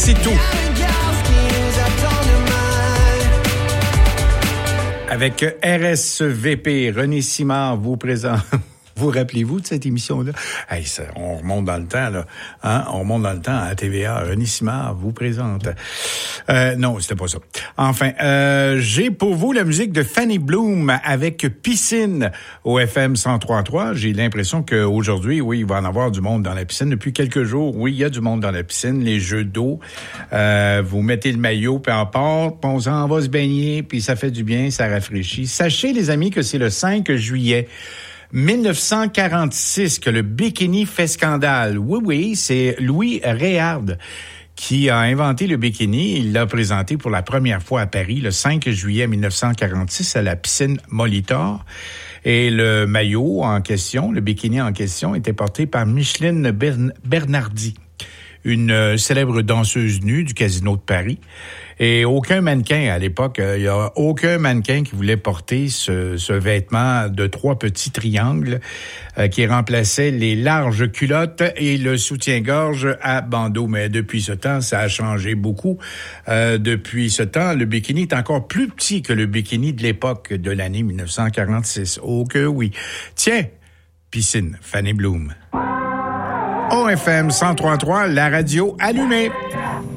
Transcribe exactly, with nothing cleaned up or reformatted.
Aussitôt. Avec R S V P, René Simard vous présente. Vous rappelez-vous de cette émission-là? Hey, ça, on remonte dans le temps, là. Hein? On remonte dans le temps à T V A. René Simard vous présente. Euh, non, c'était pas ça. Enfin, euh, j'ai pour vous la musique de Fanny Bloom avec Piscine au F M cent trois trois. J'ai l'impression qu'aujourd'hui, oui, il va en avoir du monde dans la piscine. Depuis quelques jours, oui, il y a du monde dans la piscine. Les jeux d'eau. Euh, vous mettez le maillot, peu importe. On s'en va se baigner, puis ça fait du bien, ça rafraîchit. Sachez, les amis, que c'est le cinq juillet dix-neuf cent quarante-six que le bikini fait scandale. Oui, oui, c'est Louis Réard qui a inventé le bikini. Il l'a présenté pour la première fois à Paris le cinq juillet dix-neuf cent quarante-six à la piscine Molitor. Et le maillot en question, le bikini en question, était porté par Micheline Bern- Bernardi, une célèbre danseuse nue du Casino de Paris. Et aucun mannequin, à l'époque, il y a aucun mannequin qui voulait porter ce, ce vêtement de trois petits triangles euh, qui remplaçait les larges culottes et le soutien-gorge à bandeau. Mais depuis ce temps, ça a changé beaucoup. Euh, depuis ce temps, le bikini est encore plus petit que le bikini de l'époque de l'année dix-neuf cent quarante-six. Oh que oui. Tiens, Piscine, Fanny Bloom. O F M cent trois trois, la radio allumée.